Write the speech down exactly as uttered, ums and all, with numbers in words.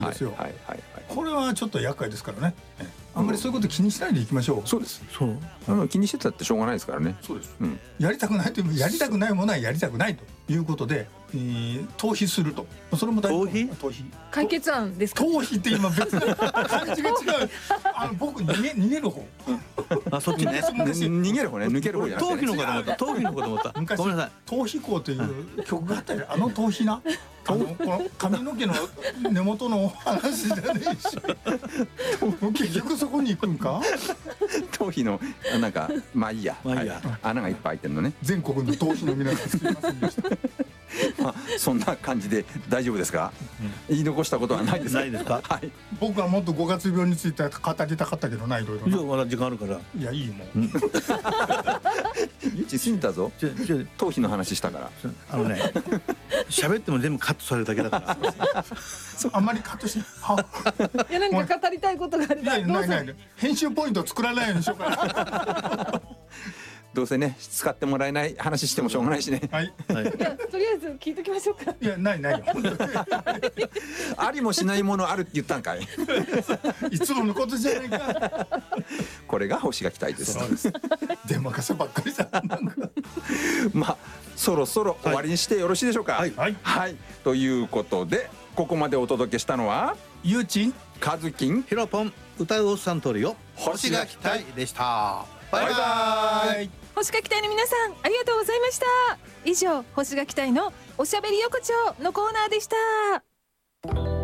ですよ。 はいはいはいはい、 これはちょっと厄介ですからね。あんまりそういうこと気にしないでいきましょう。 そうです。 そうあの気にしてたってしょうがないですからね。 そうです、 うん、 やりたくないというやりたくないものはやりたくないということで、えー、逃避すると。それも大逃避逃避解決案ですか。 逃避って今別の感じが違う。あの僕逃げ逃げる方。 あ、そっちね。 逃げる方ね、抜ける方じゃなくて、ね、 逃避のかと思った。逃避のかと思った。 昔ごめんなさい。 逃避行という曲があったよ。あの逃避な。あのこの髪の毛の根元の話じゃねえし。結局そこに行くんか。 頭皮のなんかまあいいや、 まあいいや、 はい、穴がいっぱい開いてるのね。 全国の頭皮の皆さんすみませんでした。 まあそんな感じで大丈夫ですか、うん、言い残したことはないですか。 ないですか。 はい、 僕はもっとごがつ病について語りたかったけどな、いろいろ。 じゃあまだ時間あるから。 いやいいもん。 ゆうち過ぎたぞ。頭皮の話したから。 あのね、喋っても全部カットされるだけだから。 あんまりカットして。 いやなんか語りたいことがあれば。 ないないない。編集ポイント作らないようにしようかな。 どうせね使ってもらえない話してもしょうがないしね。 はい。 いやとりあえず聞いときましょうか。 いやないないよ。 ありもしないものあるって言ったんかい。 いつものことじゃないか。 これが星が期待です。 そうです。出任せばっかりじゃん。 まあそろそろ終わりにしてよろしいでしょうか。 はいはい、 はい、ということでここまでお届けしたのはゆうちん、 かずきん、 ひろぽん、歌うおっさん通りよ。 星が期待でした。 バイバイ。 星が期待の皆さんありがとうございました。以上星が期待のおしゃべり横丁のコーナーでした。